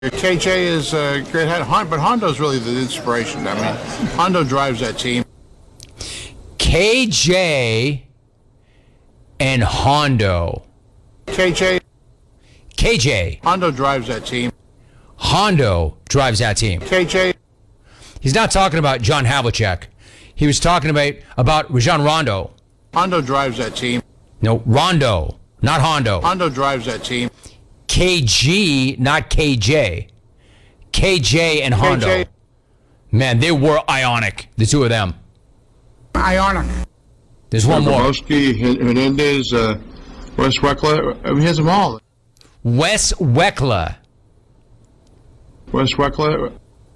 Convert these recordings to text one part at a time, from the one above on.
KJ is a great head, but Hondo's really the inspiration. I mean, Hondo drives that team. KJ and Hondo. KJ. Hondo drives that team. Hondo drives that team. KJ. He's not talking about John Havlicek. He was talking about Rajon Rondo. Hondo drives that team. No, Rondo, not Hondo. Hondo drives that team. KG, not KJ. KJ and Hondo. KJ. Man, they were ionic, the two of them. Ionic. There's one more. Grabowski, Hernandez, Wes Weckler. I mean, he has them all. Wes Weckler. Wes Weckler.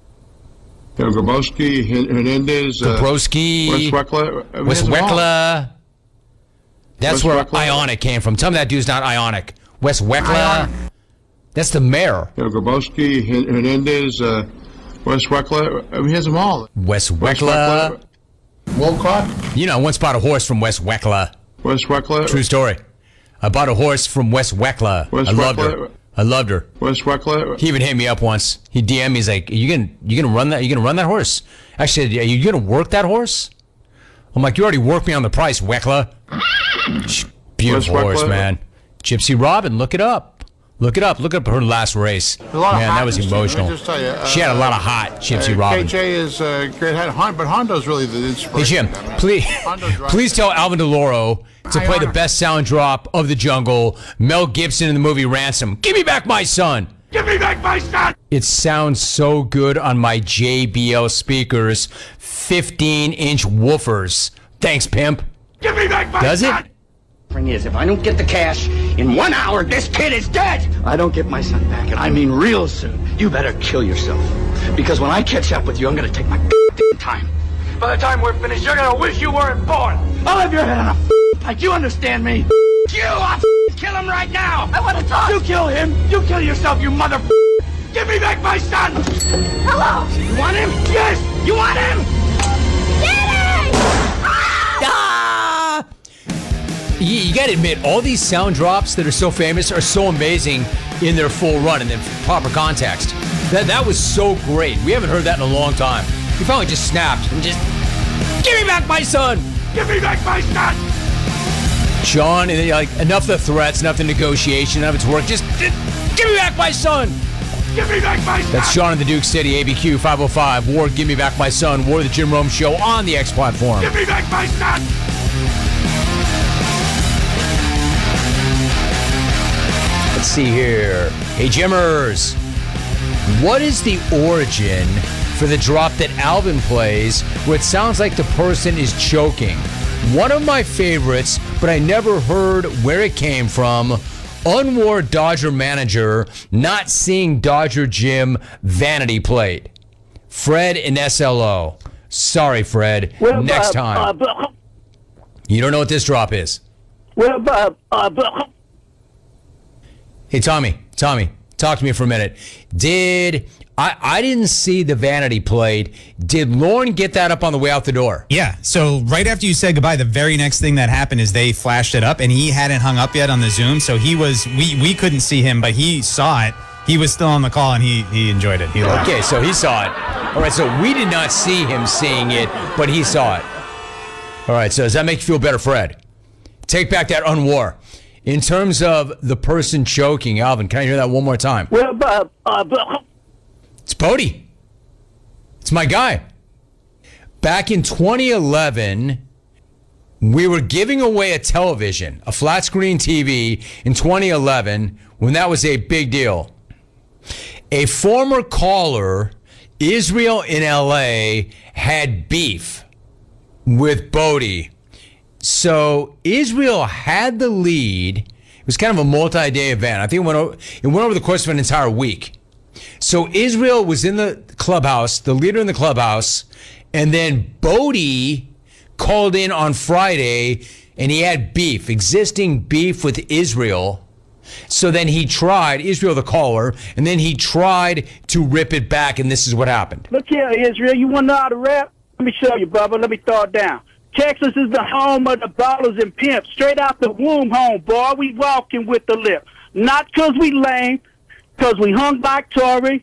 Grabowski, Hernandez. Gabrowski. Wes Weckler. I mean, Wes Weckler. That's Wes where Weckler. Ionic came from. Tell me that dude's not Ionic. Wes Weckler. Ionic. That's the mayor. Grabowski, Hernandez, Wes Weckler. I mean, he has them all. Wes Weckler. Wolcott. You know, I once bought a horse from Wes Weckler. Wes Weckler. True story. I bought a horse from Wes Weckler. Wes I loved Weckler. her. I loved her. Wes Weckler. He even hit me up once. He DM'd me. He's like, you gonna run that? You gonna run that horse? I said, are you gonna work that horse? I'm like, you already worked me on the price, Weckler. Beautiful Wes horse, Weckler. man. Gypsy Robin, look it up. Look it up. Look up her last race. Man, that was emotional. Just tell you, She had a lot of hot, Gypsy Robin. KJ is a great head, but Hondo's really the Hey, inspiration. Jim, please tell Alvin DeLauro to play the best sound drop of the jungle, Mel Gibson in the movie Ransom. Give me back my son. Give me back my son! It sounds so good on my JBL speakers, 15-inch woofers. Thanks, pimp. Give me back my Does son! it? Thing is, if I don't get the cash, in 1 hour, this kid is dead! I don't get my son back, and I mean real soon. You better kill yourself. Because when I catch up with you, I'm gonna take my time. By the time we're finished, you're gonna wish you weren't born! I'll have your head on a pike, you understand me? You! I'll kill him right now! I want to talk! You kill him! You kill yourself, you mother! Give me back my son! Hello! You want him? Yes! You want him? Ah! You gotta admit, all these sound drops that are so famous are so amazing in their full run and in proper context. That was so great. We haven't heard that in a long time. He finally just snapped and just, give me back my son! Give me back my son! Sean, and like, enough of the threats, enough of the negotiation, enough of its work. Just give me back my son! Give me back my son! That's Sean in the Duke City, ABQ 505. War, give me back my son. War, the Jim Rome Show on the X platform. Give me back my son! Let's see here. Hey, Jimmers. What is the origin for the drop that Alvin plays where it sounds like the person is choking? One of my favorites, but I never heard where it came from. Unwar Dodger manager not seeing Dodger Jim vanity plate. Fred in SLO. Sorry, Fred. Next time. You don't know what this drop is. Hey, Tommy, talk to me for a minute. I didn't see the vanity plate. Did Lauren get that up on the way out the door? Yeah, so right after you said goodbye, the very next thing that happened is they flashed it up, and he hadn't hung up yet on the Zoom, so we couldn't see him, but he saw it. He was still on the call, and he enjoyed it. He loved it. Okay, so he saw it. All right, so we did not see him seeing it, but he saw it. All right, so does that make you feel better, Fred? Take back that unwar. In terms of the person choking, Alvin, can I hear that one more time? It's Bodie. It's my guy. Back in 2011, we were giving away a television, a flat screen TV in 2011 when that was a big deal. A former caller, Israel in LA, had beef with Bodie. So Israel had the lead. It was kind of a multi-day event. I think it went over the course of an entire week. So Israel was in the clubhouse, the leader in the clubhouse, and then Bodie called in on Friday, and he had beef, existing beef with Israel. So then he tried, Israel the caller, and then he tried to rip it back, and this is what happened. Look here, Israel, you want to know how to rap? Let me show you, brother. Let me throw it down. Texas is the home of the ballers and pimps. Straight out the womb home, boy. We walking with the lip. Not 'cause we lame, because we hung back Tory.